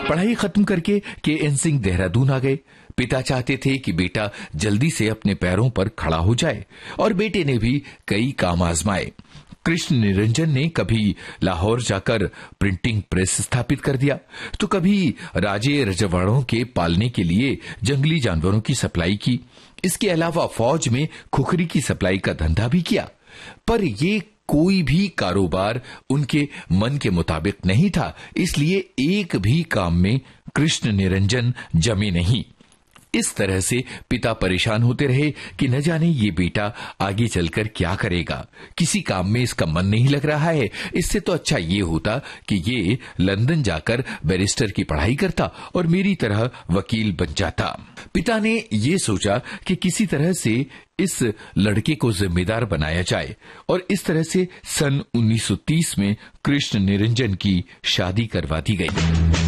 पढ़ाई खत्म करके KN सिंह देहरादून आ गए। पिता चाहते थे कि बेटा जल्दी से अपने पैरों पर खड़ा हो जाए और बेटे ने भी कई काम आजमाए। कृष्ण निरंजन ने कभी लाहौर जाकर प्रिंटिंग प्रेस स्थापित कर दिया, तो कभी राजे रजवाड़ों के पालने के लिए जंगली जानवरों की सप्लाई की। इसके अलावा फौज में खुखरी की सप्लाई का धंधा भी किया। पर ये कोई भी कारोबार उनके मन के मुताबिक नहीं था, इसलिए एक भी काम में कृष्ण निरंजन जमे नहीं। इस तरह से पिता परेशान होते रहे कि न जाने ये बेटा आगे चलकर क्या करेगा। किसी काम में इसका मन नहीं लग रहा है, इससे तो अच्छा ये होता कि ये लंदन जाकर बैरिस्टर की पढ़ाई करता और मेरी तरह वकील बन जाता। पिता ने ये सोचा कि किसी तरह से इस लड़के को जिम्मेदार बनाया जाए और इस तरह से सन 1930 में कृष्ण निरंजन की शादी करवा दी गई।